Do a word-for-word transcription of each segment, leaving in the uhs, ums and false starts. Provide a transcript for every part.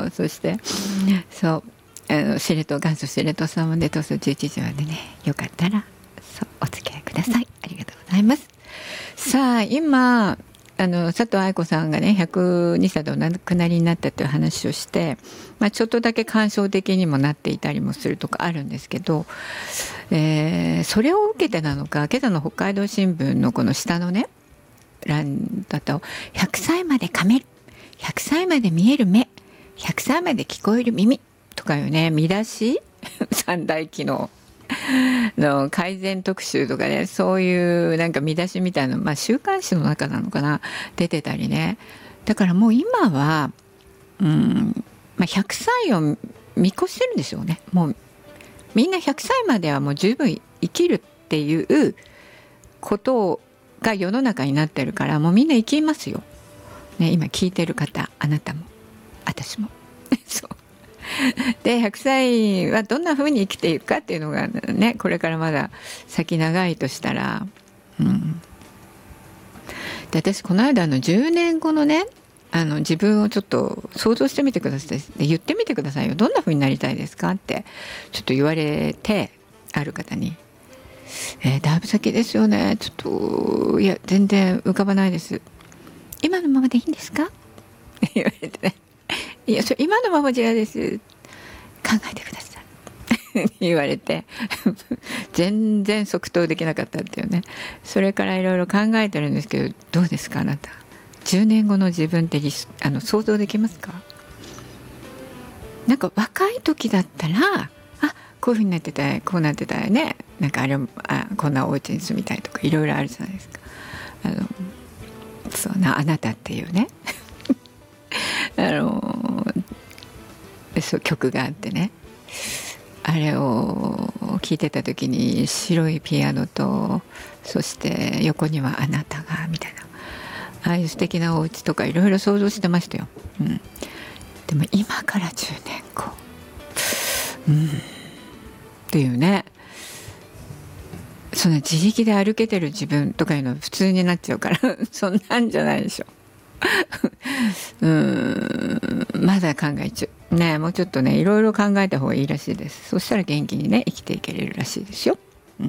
そうそしてそうあの知床元祖知床さんもねどうぞじゅういちじまでねよかったらそうお付き合いください。ありがとうございます。さあ今あの佐藤愛子さんがねひゃくにさいでお亡くなりになったという話をして、まあ、ちょっとだけ感傷的にもなっていたりもするとかあるんですけど、えー、それを受けてなのか今朝の北海道新聞のこの下のね欄だとひゃくさいまで噛めるひゃくさいまで見える目ひゃくさいまで聞こえる耳とかいうね見出し三大機能の改善特集とかねそういうなんか見出しみたいな、まあ、週刊誌の中なのかな出てたりね。だからもう今は、うんまあ、ひゃくさいを見越してるんでしょうね。もうみんなひゃくさいまではもう十分生きるっていうことが世の中になってるからもうみんな生きますよ、ね、今聞いてる方あなたも私もそうでひゃくさいはどんな風に生きていくかっていうのがねこれからまだ先長いとしたら、うん、で私この間のじゅうねんごのねあの自分をちょっと想像してみてくださいで言ってみてくださいよ。どんな風になりたいですかってちょっと言われてある方に、えー、だいぶ先ですよねちょっといや全然浮かばないです今のままでいいんですか言われてねいやそれ今のままじゃ嫌です考えてください言われて全然即答できなかったっていうね。それからいろいろ考えてるんですけどどうですかあなたじゅうねんごの自分ってあの想像できますか。なんか若い時だったらあこういう風になってたいこうなってたいねなんかあれあこんなお家に住みたいとかいろいろあるじゃないですか。あのそうなあなたっていうねあのそう曲があってねあれを聴いてた時に白いピアノとそして横にはあなたがみたいなああいう素敵なお家とかいろいろ想像してましたよ、うん、でも今からじゅうねんご、うん、っていうねその自力で歩けてる自分とかいうの普通になっちゃうからそんなんじゃないでしょうーんまだ考え中ねもうちょっとねいろいろ考えた方がいいらしいです。そしたら元気にね生きていけれるらしいですよ、うん、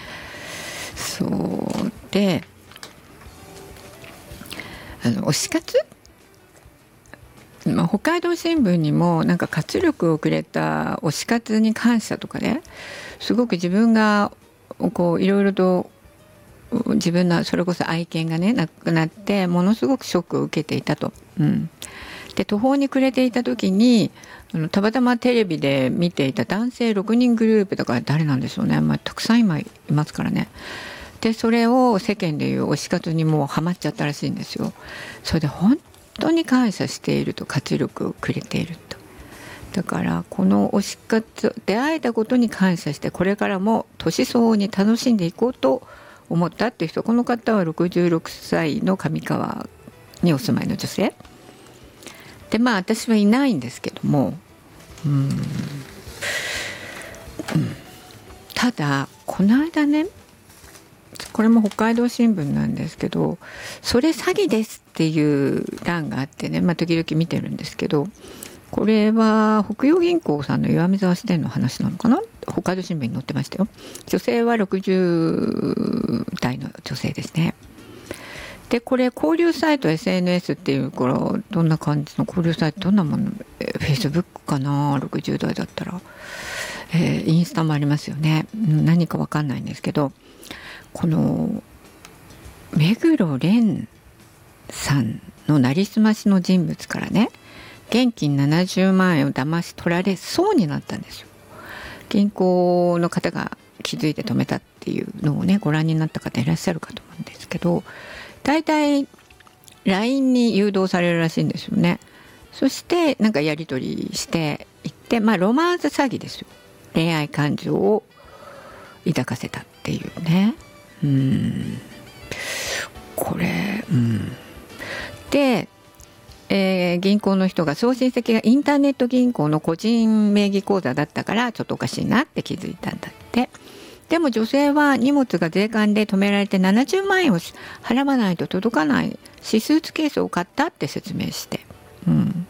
そうであの推し活、まあ、北海道新聞にもなんか活力をくれた推し活に感謝とかねすごく自分がこういろいろと自分のそれこそ愛犬がね亡くなってものすごくショックを受けていたと、うん、で途方に暮れていた時にあのたまたまテレビで見ていた男性ろくにんグループとか誰なんでしょうね、まあ、たくさん今いますからね。でそれを世間でいう推し活にもうハマっちゃったらしいんですよ。それで本当に感謝していると活力をくれていると。だからこの推し活出会えたことに感謝してこれからも年相応に楽しんでいこうと思ったっていう人この方はろくじゅうろくさいの上川にお住まいの女性でまあ私はいないんですけどもうーん、うん、ただこの間ねこれも北海道新聞なんですけどそれ詐欺ですっていう欄があってね、まあ、時々見てるんですけどこれは北洋銀行さんの岩見沢支店の話なのかな。北海道新聞に載ってましたよ。女性はろくじゅう代の女性ですね。でこれ交流サイト エスエヌエス っていうからどんな感じの交流サイトどんなものフェイスブックかなろくじゅう代だったら、えー、インスタもありますよね。何か分かんないんですけどこの目黒蓮さんのなりすましの人物からね現金ななじゅうまんえんを騙し取られそうになったんですよ。銀行の方が気づいて止めたっていうのをねご覧になった方いらっしゃるかと思うんですけど大体 ライン に誘導されるらしいんですよね。そしてなんかやり取りしていってまあロマンス詐欺ですよ。恋愛感情を抱かせたっていうねうーんこれうんでえー、銀行の人が送信先がインターネット銀行の個人名義口座だったからちょっとおかしいなって気づいたんだって。でも女性は荷物が税関で止められてななじゅうまんえんを払わないと届かないシスーツケースを買ったって説明して、うん、